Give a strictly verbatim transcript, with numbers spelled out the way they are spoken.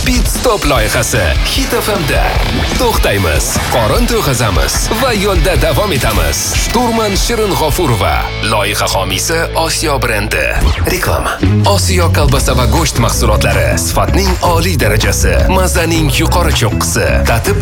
Pit Stop loyihasi Hit F M'da. To'xtaymiz, qorin to'yg'azamiz va yo'lda davom etamiz. Shturman Shirin G'ofurova, loyiha homiysi Osiyo brendi. Reklama. Osiyo kolbasa va go'sht mahsulotlari, sifatning oliy darajasi, mazaning yuqori cho'qqisi, tatib